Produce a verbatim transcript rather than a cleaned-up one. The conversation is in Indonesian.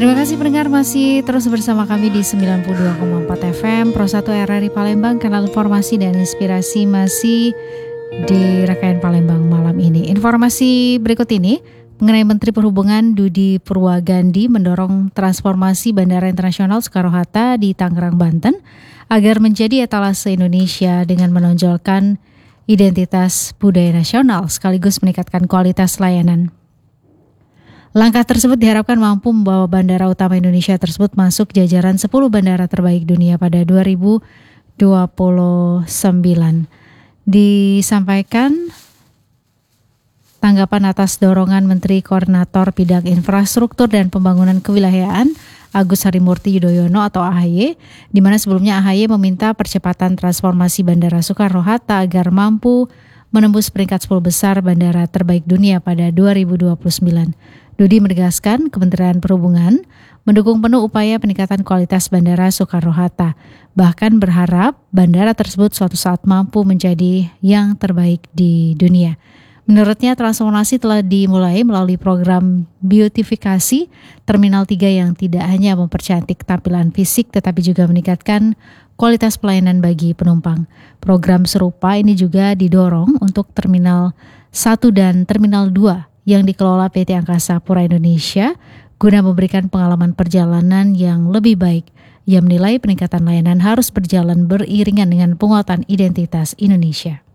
Terima kasih pendengar masih terus bersama kami di sembilan puluh dua koma empat F M Pro satu R R I Palembang, kanal informasi dan inspirasi masih di Rakayan Palembang malam ini. Informasi berikut ini mengenai Menteri Perhubungan Dudi Purwagandi mendorong transformasi Bandara Internasional Soekarno-Hatta di Tangerang, Banten agar menjadi etalase Indonesia dengan menonjolkan identitas budaya nasional sekaligus meningkatkan kualitas layanan. Langkah tersebut diharapkan mampu membawa bandara utama Indonesia tersebut masuk jajaran sepuluh bandara terbaik dunia pada dua ribu dua puluh sembilan. Disampaikan tanggapan atas dorongan Menteri Koordinator Bidang Infrastruktur dan Pembangunan Kewilayahan Agus Harimurti Yudhoyono atau A H Y, di mana sebelumnya A H Y meminta percepatan transformasi Bandara Soekarno-Hatta agar mampu menembus peringkat sepuluh besar bandara terbaik dunia pada dua ribu dua puluh sembilan. Dudi menegaskan Kementerian Perhubungan mendukung penuh upaya peningkatan kualitas Bandara Soekarno-Hatta, bahkan berharap bandara tersebut suatu saat mampu menjadi yang terbaik di dunia. Menurutnya transformasi telah dimulai melalui program beautifikasi Terminal tiga yang tidak hanya mempercantik tampilan fisik tetapi juga meningkatkan kualitas pelayanan bagi penumpang. Program serupa ini juga didorong untuk Terminal satu dan Terminal dua yang dikelola P T Angkasa Pura Indonesia guna memberikan pengalaman perjalanan yang lebih baik. Ia menilai peningkatan layanan harus berjalan beriringan dengan penguatan identitas Indonesia.